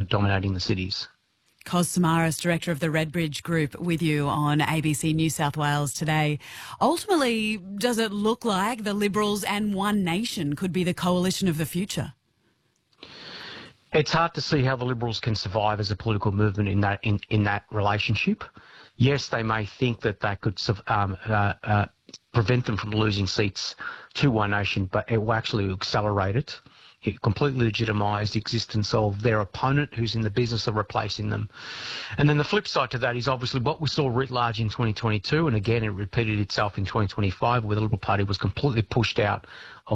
dominating the cities. Cos Samaras, Director of the Redbridge Group, with you on ABC New South Wales today. Ultimately, does it look like the Liberals and One Nation could be the coalition of the future? It's hard to see how the Liberals can survive as a political movement in that relationship. Yes, they may think that they could prevent them from losing seats to One Nation, but it will actually accelerate it. It completely legitimise the existence of their opponent who's in the business of replacing them. And then the flip side to that is obviously what we saw writ large in 2022, and again it repeated itself in 2025, where the Liberal Party was completely pushed out